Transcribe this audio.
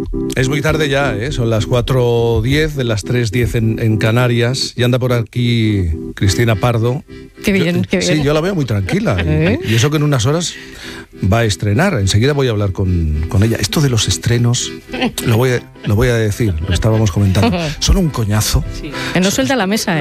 Es muy tarde ya, son las 4:10, de las 3:10 en Canarias, y anda por aquí Cristina Pardo. Qué bien, qué bien. Sí, yo la veo muy tranquila, y eso que en unas horas va a estrenar. Enseguida voy a hablar con ella. Esto de los estrenos, lo voy a decir, lo estábamos comentando, son un coñazo. Sí. Que no suelta la mesa,